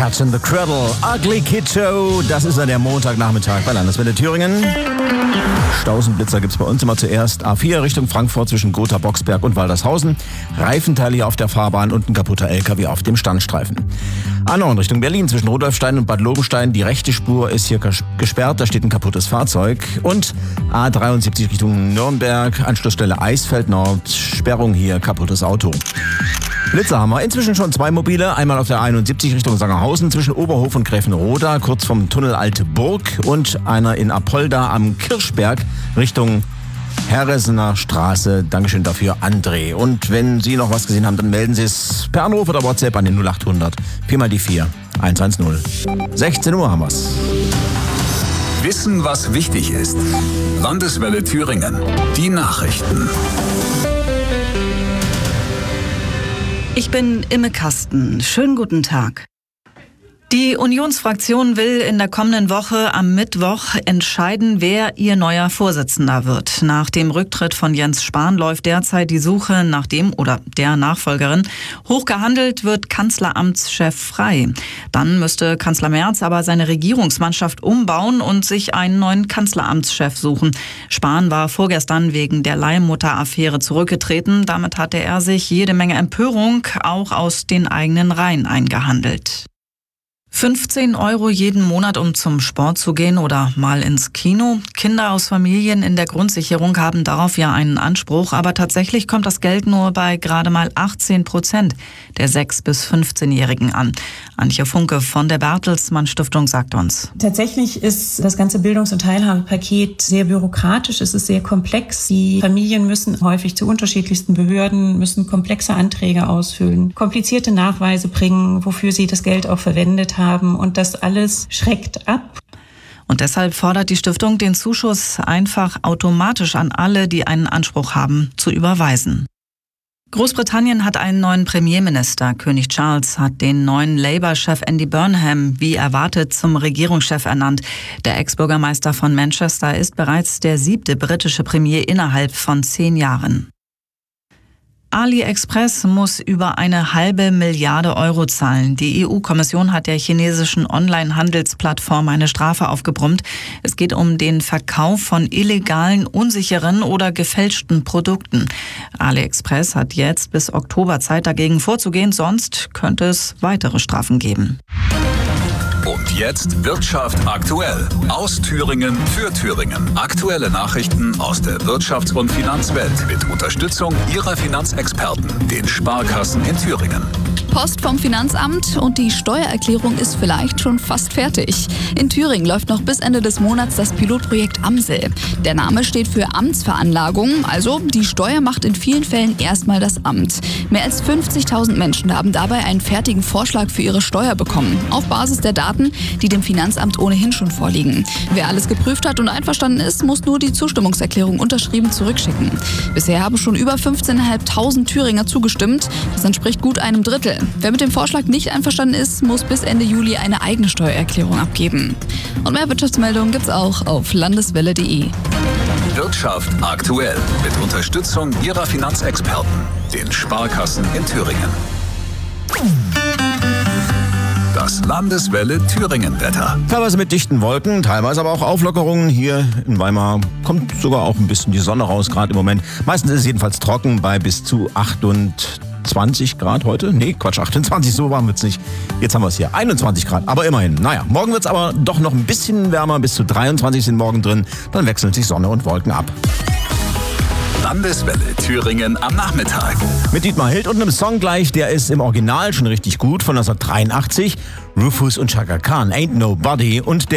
Cats in the Cradle, Ugly Kid Show. Das ist ja der Montagnachmittag bei Landeswelle Thüringen. Stausenblitzer gibt's bei uns immer zuerst. A4 Richtung Frankfurt zwischen Gotha, Boxberg und Waldershausen. Reifenteile hier auf der Fahrbahn und ein kaputter LKW auf dem Standstreifen. A9 Richtung Berlin zwischen Rudolfstein und Bad Lobenstein. Die rechte Spur ist hier gesperrt, da steht ein kaputtes Fahrzeug. Und A73 Richtung Nürnberg, Anschlussstelle Eisfeld Nord. Sperrung hier, kaputtes Auto. Blitzer haben wir inzwischen schon 2 mobile. Einmal auf der 71 Richtung Sangerhausen zwischen Oberhof und Gräfenroda, kurz vom Tunnel Alte Burg. Und einer in Apolda am Kirchberg Richtung Herresener Straße. Dankeschön dafür, André. Und wenn Sie noch was gesehen haben, dann melden Sie es per Anruf oder WhatsApp an den 0800 4 mal die 4 110. 16 Uhr haben wir's. Wissen, was wichtig ist. Landeswelle Thüringen. Die Nachrichten. Ich bin Imme Kasten. Schönen guten Tag. Die Unionsfraktion will in der kommenden Woche am Mittwoch entscheiden, wer ihr neuer Vorsitzender wird. Nach dem Rücktritt von Jens Spahn läuft derzeit die Suche nach dem oder der Nachfolgerin. Hochgehandelt wird Kanzleramtschef Frey. Dann müsste Kanzler Merz aber seine Regierungsmannschaft umbauen und sich einen neuen Kanzleramtschef suchen. Spahn war vorgestern wegen der Leihmutter-Affäre zurückgetreten. Damit hatte er sich jede Menge Empörung auch aus den eigenen Reihen eingehandelt. 15 € jeden Monat, um zum Sport zu gehen oder mal ins Kino. Kinder aus Familien in der Grundsicherung haben darauf ja einen Anspruch, aber tatsächlich kommt das Geld nur bei gerade mal 18% der 6- bis 15-Jährigen an. Antje Funke von der Bertelsmann Stiftung sagt uns. Tatsächlich ist das ganze Bildungs- und Teilhabepaket sehr bürokratisch, es ist sehr komplex. Die Familien müssen häufig zu unterschiedlichsten Behörden, müssen komplexe Anträge ausfüllen, komplizierte Nachweise bringen, wofür sie das Geld auch verwendet haben. Und das alles schreckt ab. Und deshalb fordert die Stiftung, den Zuschuss einfach automatisch an alle, die einen Anspruch haben, zu überweisen. Großbritannien hat einen neuen Premierminister. König Charles hat den neuen Labour-Chef Andy Burnham wie erwartet zum Regierungschef ernannt. Der Ex-Bürgermeister von Manchester ist bereits der 7. britische Premier innerhalb von 10 Jahren. AliExpress muss über 1,5 Milliarde € zahlen. Die EU-Kommission hat der chinesischen Online-Handelsplattform eine Strafe aufgebrummt. Es geht um den Verkauf von illegalen, unsicheren oder gefälschten Produkten. AliExpress hat jetzt bis Oktober Zeit, dagegen vorzugehen, sonst könnte es weitere Strafen geben. Und jetzt Wirtschaft aktuell. Aus Thüringen für Thüringen. Aktuelle Nachrichten aus der Wirtschafts- und Finanzwelt mit Unterstützung Ihrer Finanzexperten, den Sparkassen in Thüringen. Post vom Finanzamt und die Steuererklärung ist vielleicht schon fast fertig. In Thüringen läuft noch bis Ende des Monats das Pilotprojekt Amsel. Der Name steht für Amtsveranlagung, also die Steuer macht in vielen Fällen erstmal das Amt. Mehr als 50.000 Menschen haben dabei einen fertigen Vorschlag für ihre Steuer bekommen, auf Basis der Daten, die dem Finanzamt ohnehin schon vorliegen. Wer alles geprüft hat und einverstanden ist, muss nur die Zustimmungserklärung unterschrieben zurückschicken. Bisher haben schon über 15.500 Thüringer zugestimmt. Das entspricht gut einem Drittel. Wer mit dem Vorschlag nicht einverstanden ist, muss bis Ende Juli eine eigene Steuererklärung abgeben. Und mehr Wirtschaftsmeldungen gibt's auch auf landeswelle.de. Wirtschaft aktuell mit Unterstützung Ihrer Finanzexperten, den Sparkassen in Thüringen. Das Landeswelle Thüringen-Wetter. Teilweise mit dichten Wolken, teilweise aber auch Auflockerungen. Hier in Weimar kommt sogar auch ein bisschen die Sonne raus, gerade im Moment. Meistens ist es jedenfalls trocken bei bis zu 28 Grad heute. Nee, Quatsch, 28, so warm wird's nicht. Jetzt haben wir es hier, 21 Grad, aber immerhin. Naja, morgen wird's aber doch noch ein bisschen wärmer, bis zu 23 sind morgen drin. Dann wechseln sich Sonne und Wolken ab. Landeswelle Thüringen am Nachmittag. Mit Dietmar Hild und einem Song gleich, der ist im Original schon richtig gut, von 1983. Rufus und Chaka Khan, Ain't Nobody, und der